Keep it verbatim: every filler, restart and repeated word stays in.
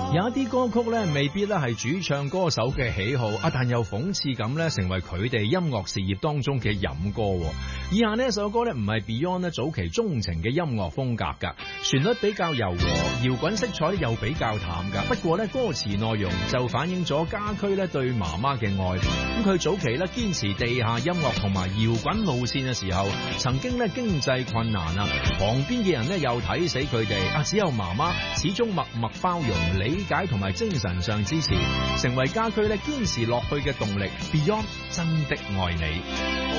有一啲歌曲咧，未必咧係主唱歌手嘅喜好啊，但又諷刺咁咧，成為佢哋音樂事業當中嘅飲歌。以下呢一首歌咧，唔係 Beyond 咧早期鍾情嘅音樂風格噶，旋律比較柔和，搖滾色彩又比較淡噶。不過咧，歌詞內容就反映咗家駒咧對媽媽嘅愛。咁佢早期咧堅持地下音樂同埋搖滾路線嘅時候，曾經咧經濟困難啊，旁邊嘅人咧又睇死佢哋啊，只有媽媽始終默默包容、理解同埋精神上支持，成為家駒咧堅持落去嘅動力。Beyond 真的愛你。